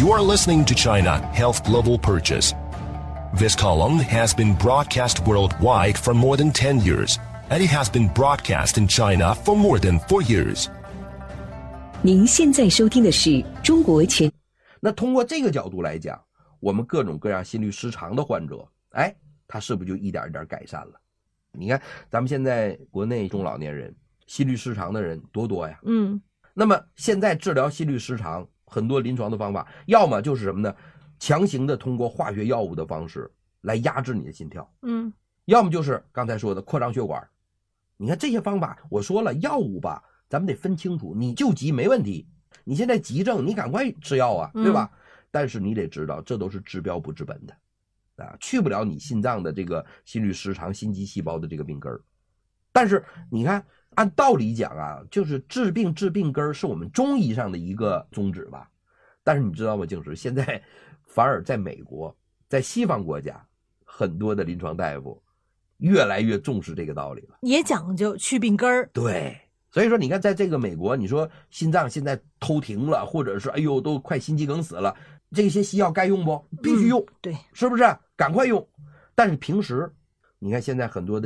You are listening to China Health Global Purchase. This column has been broadcast worldwide for more than 10 years, and it has been broadcast in China for more than 4 years. 您现在收听的是中国全。 那通过这个角度来讲，我们各种各样心律失常的患者，他是不是就一点一点改善了？你看咱们现在国内中老年人心律失常的人多呀。那么现在治疗心律失常很多临床的方法，要么就是什么呢？强行的通过化学药物的方式来压制你的心跳。要么就是刚才说的扩张血管。你看这些方法，我说了，药物吧，咱们得分清楚，你救急没问题，你现在急症你赶快吃药啊，对吧？但是你得知道，这都是治标不治本的。去不了你心脏的这个心律失常、心肌细胞的这个病根儿。但是你看，按道理讲啊，就是治病根儿是我们中医上的一个宗旨吧。但是你知道吗，静时现在反而在美国，在西方国家，很多的临床大夫越来越重视这个道理了， 也讲究去病根儿。 对，所以说你看，在这个美国，你说心脏现在偷停了，或者是都快心肌梗死了，这些西药该用不？必须用， 对， 是不是？赶快用。但是平时你看现在很多的